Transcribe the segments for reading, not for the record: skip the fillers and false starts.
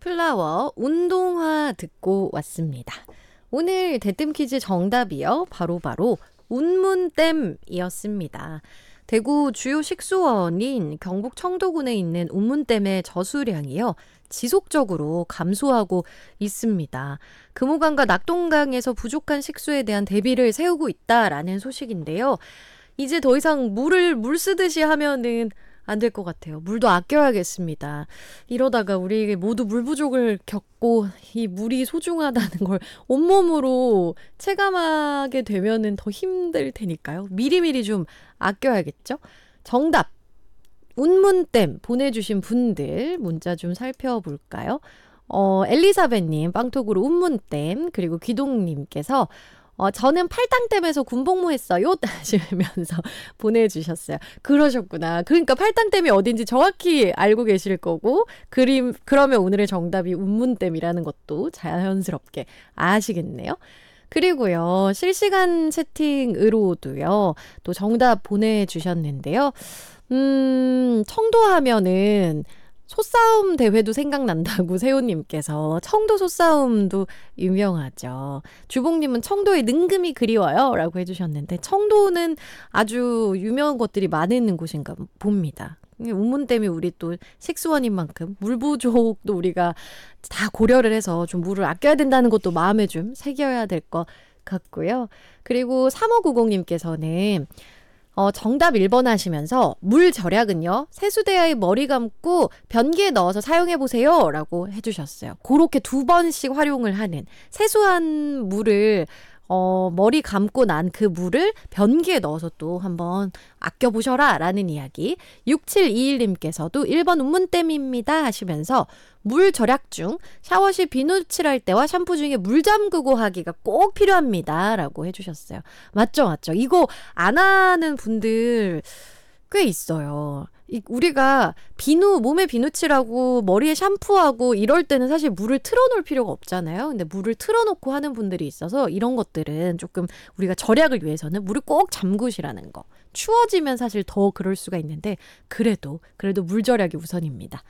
플라워 운동화 듣고 왔습니다. 오늘 대뜸 퀴즈 정답이요. 바로 운문댐이었습니다. 대구 주요 식수원인 경북 청도군에 있는 운문댐의 저수량이요. 지속적으로 감소하고 있습니다. 금호강과 낙동강에서 부족한 식수에 대한 대비를 세우고 있다라는 소식인데요. 이제 더 이상 물 쓰듯이 하면은 안 될 것 같아요. 물도 아껴야겠습니다. 이러다가 우리 모두 물 부족을 겪고 이 물이 소중하다는 걸 온몸으로 체감하게 되면은 더 힘들 테니까요. 미리미리 좀 아껴야겠죠? 정답! 운문댐 보내주신 분들 문자 좀 살펴볼까요? 엘리사벳님, 빵톡으로 운문댐, 그리고 귀동님께서 저는 팔당댐에서 군복무했어요 하시면서 보내주셨어요. 그러셨구나. 그러니까 팔당댐이 어딘지 정확히 알고 계실 거고 그러면 오늘의 정답이 운문댐이라는 것도 자연스럽게 아시겠네요. 그리고요. 실시간 채팅으로도요. 또 정답 보내주셨는데요. 청도하면은 소싸움 대회도 생각난다고 세호님께서. 청도 소싸움도 유명하죠. 주봉님은 청도의 능금이 그리워요 라고 해주셨는데, 청도는 아주 유명한 것들이 많은 곳인가 봅니다. 운문댐이 우리 또 식수원인 만큼 물 부족도 우리가 다 고려를 해서 좀 물을 아껴야 된다는 것도 마음에 좀 새겨야 될 것 같고요. 그리고 3590님께서는 정답 1번 하시면서 물 절약은요, 세수대야에 머리 감고 변기에 넣어서 사용해보세요 라고 해주셨어요. 그렇게 2번씩 활용을 하는, 세수한 물을 머리 감고 난 그 물을 변기에 넣어서 또 한번 아껴보셔라 라는 이야기. 6721님께서도 1번 운문댐입니다 하시면서 물 절약 중 샤워 시 비누칠할 때와 샴푸 중에 물 잠그고 하기가 꼭 필요합니다 라고 해주셨어요. 맞죠. 이거 안 하는 분들 꽤 있어요. 우리가 몸에 비누칠하고 머리에 샴푸하고 이럴 때는 사실 물을 틀어놓을 필요가 없잖아요. 근데 물을 틀어놓고 하는 분들이 있어서 이런 것들은 조금 우리가 절약을 위해서는 물을 꼭 잠그시라는 거. 추워지면 사실 더 그럴 수가 있는데 그래도 물 절약이 우선입니다.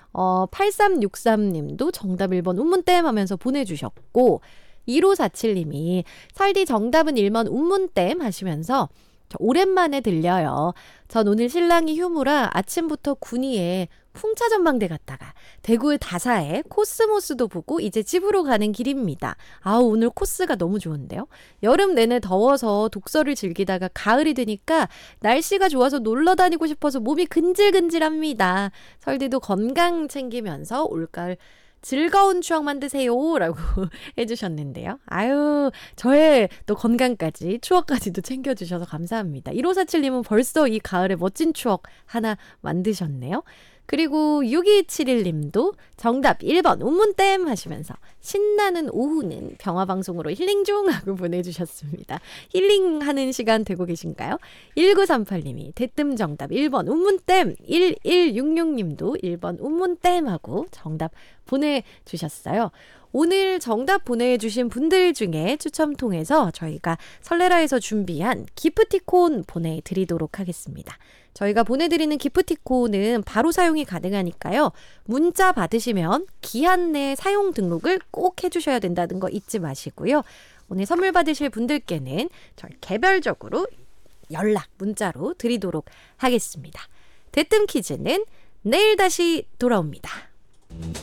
8363님도 정답 1번 운문댐 하면서 보내주셨고, 1547님이 설디 정답은 1번 운문댐 하시면서 오랜만에 들려요. 전 오늘 신랑이 휴무라 아침부터 군위에 풍차전망대 갔다가 대구의 다사에 코스모스도 보고 이제 집으로 가는 길입니다. 오늘 코스가 너무 좋은데요. 여름 내내 더워서 독서를 즐기다가 가을이 되니까 날씨가 좋아서 놀러 다니고 싶어서 몸이 근질근질합니다. 설디도 건강 챙기면서 올가을 즐거운 추억 만드세요 라고 해주셨는데요. 저의 또 건강까지 추억까지도 챙겨주셔서 감사합니다. 1547님은 벌써 이 가을에 멋진 추억 하나 만드셨네요. 그리고 6271님도 정답 1번 운문댐 하시면서 신나는 오후는 병화방송으로 힐링 중 하고 보내주셨습니다. 힐링하는 시간 되고 계신가요? 1938님이 대뜸 정답 1번 운문댐, 1166님도 1번 운문댐 하고 정답 보내주셨어요. 오늘 정답 보내주신 분들 중에 추첨 통해서 저희가 설레라에서 준비한 기프티콘 보내드리도록 하겠습니다. 저희가 보내드리는 기프티콘은 바로 사용이 가능하니까요. 문자 받으시면 기한 내 사용 등록을 꼭 해주셔야 된다는 거 잊지 마시고요. 오늘 선물 받으실 분들께는 저희 개별적으로 연락 문자로 드리도록 하겠습니다. 대뜸 퀴즈는 내일 다시 돌아옵니다.